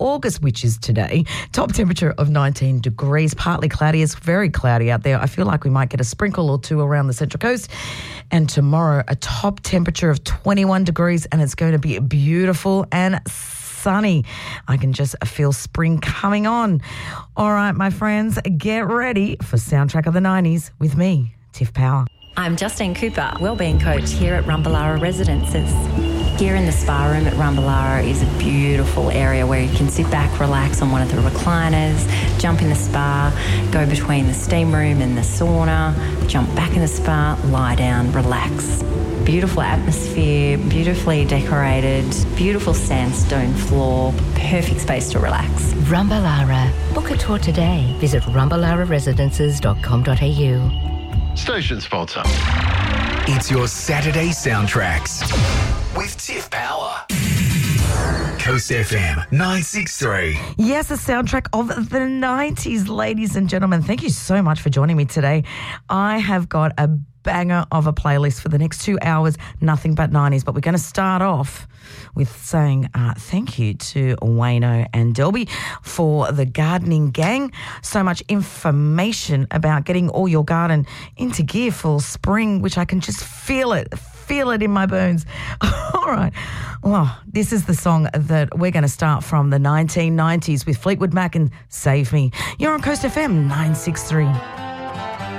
August, which is today. Top temperature of 19 degrees, partly cloudy. It's very cloudy out there. I feel like we might get a sprinkle or two around the Central Coast. And tomorrow, a top temperature of 21 degrees, and it's going to be beautiful and sunny. I can just feel spring coming on. All right, my friends, get ready for Soundtrack of the 90s with me, Tiff Power. I'm Justine Cooper, Wellbeing Coach here at Rumballara Residences. Here in the spa room at Rumballara is a beautiful area where you can sit back, relax on one of the recliners, jump in the spa, go between the steam room and the sauna, jump back in the spa, lie down, relax. Beautiful atmosphere, beautifully decorated, beautiful sandstone floor, perfect space to relax. Rumballara. Book a tour today. Visit rumballararesidences.com.au. Station sponsor. It's your Saturday Soundtracks with Tiff Power. Coast FM 963. Yes, a soundtrack of the 90s, ladies and gentlemen. Thank you so much for joining me today. I have got a banger of a playlist for the next 2 hours, nothing but 90s. But we're going to start off with saying thank you to Wayno and Delby for the gardening gang. So much information about getting all your garden into gear for spring, which I can just feel it in my bones. All right. Well, this is the song that we're going to start from the 1990s with Fleetwood Mac and Save Me. You're on Coast FM 963.